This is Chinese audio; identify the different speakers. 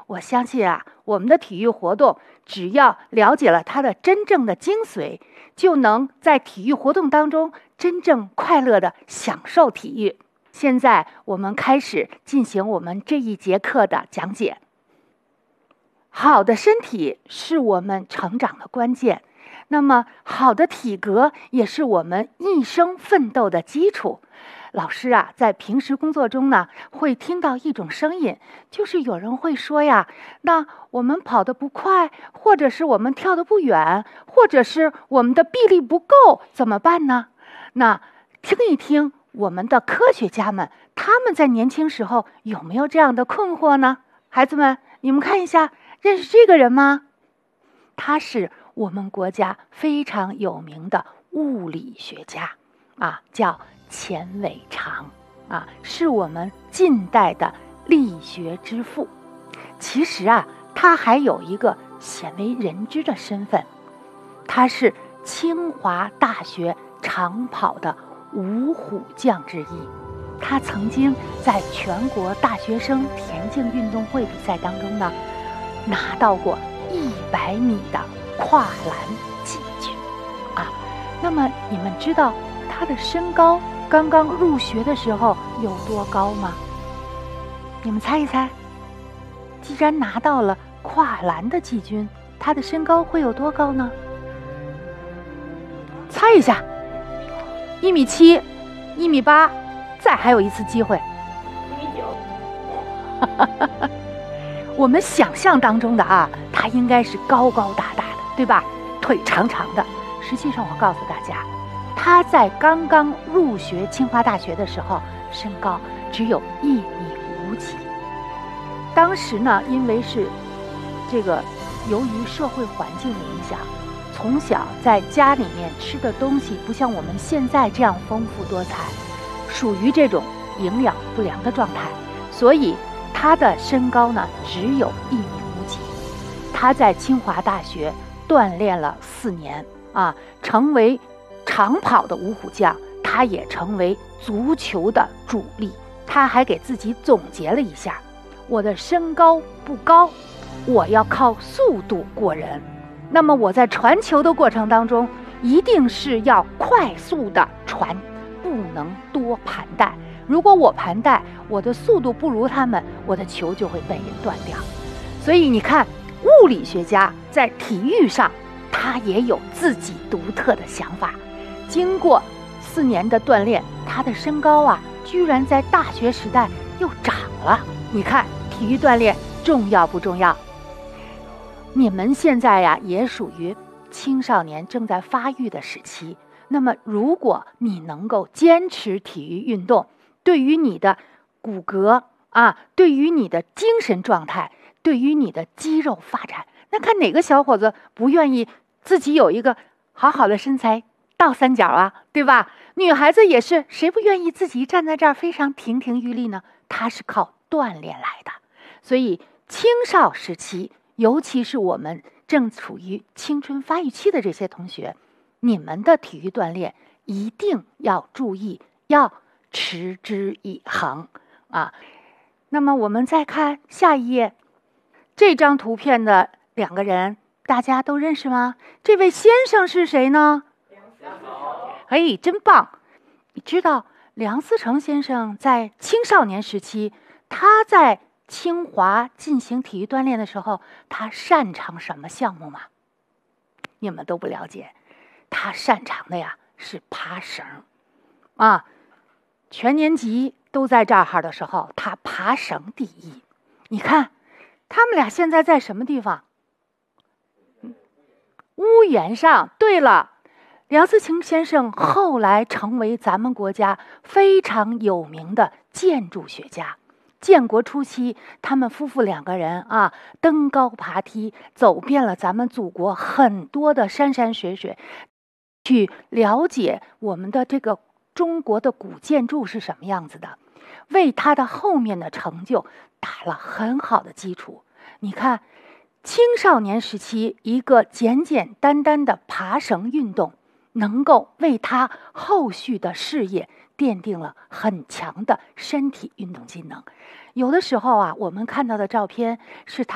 Speaker 1: 我相信啊，我们的体育活动只要了解了它的真正的精髓，就能在体育活动当中真正快乐地享受体育。现在我们开始进行我们这一节课的讲解。好的身体是我们成长的关键，那么好的体格也是我们一生奋斗的基础。老师啊，在平时工作中呢，会听到一种声音，就是有人会说呀，那我们跑得不快，或者是我们跳得不远，或者是我们的臂力不够，怎么办呢？那听一听我们的科学家们，他们在年轻时候有没有这样的困惑呢？孩子们，你们看一下，认识这个人吗？他是我们国家非常有名的物理学家啊，叫钱伟长啊，是我们近代的力学之父。其实啊，他还有一个鲜为人知的身份，他是清华大学长跑的五虎将之一。他曾经在全国大学生田径运动会比赛当中呢，拿到过100米的跨栏季军啊。那么你们知道他的身高刚刚入学的时候有多高吗？你们猜一猜，既然拿到了跨栏的季军，他的身高会有多高呢？猜一下，1.7米、1.8米，再还有一次机会
Speaker 2: 1.9米。
Speaker 1: 我们想象当中的啊，他应该是高高大大的，对吧？腿长长的。实际上，我告诉大家，他在刚刚入学清华大学的时候，身高只有1.5米几。当时呢，因为是这个由于社会环境的影响，从小在家里面吃的东西不像我们现在这样丰富多彩，属于这种营养不良的状态，所以他的身高呢只有1.5米几。他在清华大学锻炼了4年啊，成为长跑的五虎将，他也成为足球的主力。他还给自己总结了一下，我的身高不高，我要靠速度过人。那么我在传球的过程当中，一定是要快速的传，不能多盘带。如果我盘带，我的速度不如他们，我的球就会被人断掉。所以你看，物理学家在体育上，他也有自己独特的想法。经过4年的锻炼，他的身高啊，居然在大学时代又长了。你看，体育锻炼重要不重要？你们现在呀，也属于青少年正在发育的时期。那么，如果你能够坚持体育运动，对于你的骨骼啊，对于你的精神状态，对于你的肌肉发展，那看哪个小伙子不愿意自己有一个好好的身材，倒三角啊，对吧？女孩子也是，谁不愿意自己站在这儿非常亭亭玉立呢？她是靠锻炼来的。所以青少时期，尤其是我们正处于青春发育期的这些同学，你们的体育锻炼一定要注意，要持之以恒啊。那么我们再看下一页，这张图片的2个人，大家都认识吗？这位先生是谁呢？哎，真棒！你知道梁思成先生在青少年时期，他在清华进行体育锻炼的时候，他擅长什么项目吗？你们都不了解，他擅长的呀是爬绳啊。全年级都在这儿的时候，他爬绳第一。你看，他们俩现在在什么地方？屋檐上。对了，梁思成先生后来成为咱们国家非常有名的建筑学家。建国初期，他们夫妇2个人啊，登高爬梯，走遍了咱们祖国很多的山山水水，去了解我们的这个中国的古建筑是什么样子的，为他的后面的成就打了很好的基础。你看，青少年时期一个简简单单的爬绳运动，能够为他后续的事业奠定了很强的身体运动技能。有的时候啊，我们看到的照片是他